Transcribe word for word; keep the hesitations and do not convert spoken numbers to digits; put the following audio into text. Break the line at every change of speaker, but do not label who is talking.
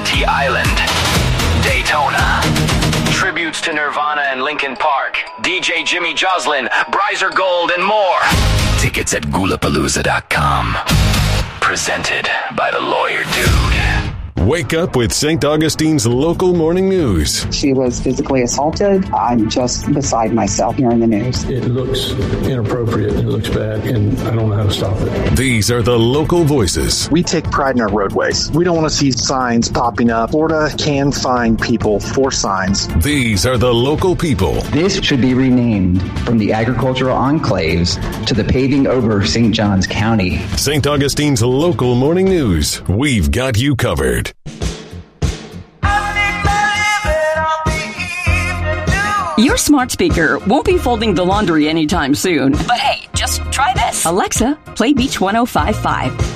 Manatee Island, Daytona. Tributes to Nirvana and Linkin Park, D J Jimmy Joslin, Bryzer Gold, and more. Tickets at Gulapalooza dot com. Presented by the Lawyer Dude.
Wake up with Saint Augustine's local morning news.
She was physically assaulted. I'm just beside myself hearing the news.
It looks inappropriate. It looks bad, and I don't know how to stop it.
These are the local voices.
We take pride in our roadways. We don't want to see signs popping up. Florida can fine people for signs.
These are the local people.
This should be renamed from the agricultural enclaves to the paving over Saint Johns County.
Saint Augustine's local morning news. We've got you covered.
Your smart speaker won't be folding the laundry anytime soon. But hey, just try this. Alexa, play Beach one oh five point five.